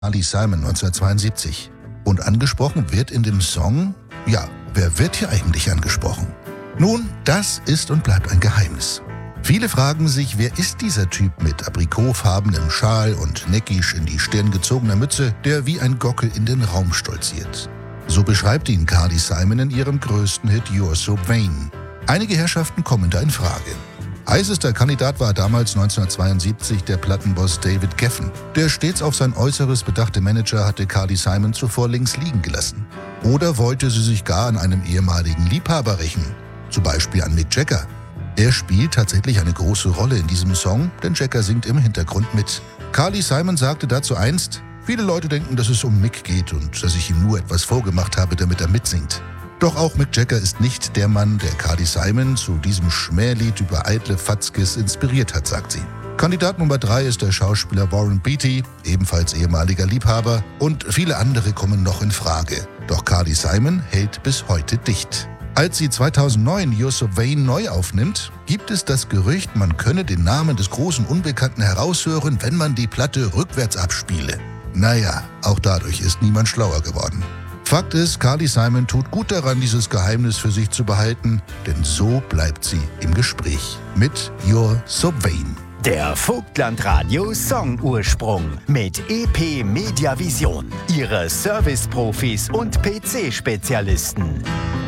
Carly Simon 1972. Und angesprochen wird in dem Song, ja, wer wird hier eigentlich angesprochen? Nun, das ist und bleibt ein Geheimnis. Viele fragen sich, wer ist dieser Typ mit aprikotfarbenem Schal und neckisch in die Stirn gezogener Mütze, der wie ein Gockel in den Raum stolziert? So beschreibt ihn Carly Simon in ihrem größten Hit You're So Vain. Einige Herrschaften kommen da in Frage. Heißester Kandidat war damals 1972 der Plattenboss David Geffen. Der stets auf sein Äußeres bedachte Manager hatte Carly Simon zuvor links liegen gelassen. Oder wollte sie sich gar an einem ehemaligen Liebhaber rächen, zum Beispiel an Mick Jagger. Er spielt tatsächlich eine große Rolle in diesem Song, denn Jagger singt im Hintergrund mit. Carly Simon sagte dazu einst, viele Leute denken, dass es um Mick geht und dass ich ihm nur etwas vorgemacht habe, damit er mitsingt. Doch auch Mick Jagger ist nicht der Mann, der Carly Simon zu diesem Schmählied über eitle Fatzkes inspiriert hat, sagt sie. Kandidat Nummer 3 ist der Schauspieler Warren Beatty, ebenfalls ehemaliger Liebhaber, und viele andere kommen noch in Frage. Doch Carly Simon hält bis heute dicht. Als sie 2009 You're So Vain neu aufnimmt, gibt es das Gerücht, man könne den Namen des großen Unbekannten heraushören, wenn man die Platte rückwärts abspiele. Naja, auch dadurch ist niemand schlauer geworden. Fakt ist, Carly Simon tut gut daran, dieses Geheimnis für sich zu behalten, denn so bleibt sie im Gespräch mit You're So Vain. Der Vogtlandradio Song-Ursprung mit EP Mediavision. Ihre Service-Profis und PC-Spezialisten.